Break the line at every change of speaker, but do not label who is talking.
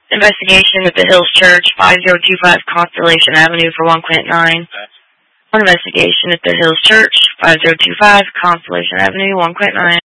Investigation at the Hills Church, 5025 Constellation Avenue for 1.9. Investigation at the Hills Church, 5025 Constellation Avenue, 1.9.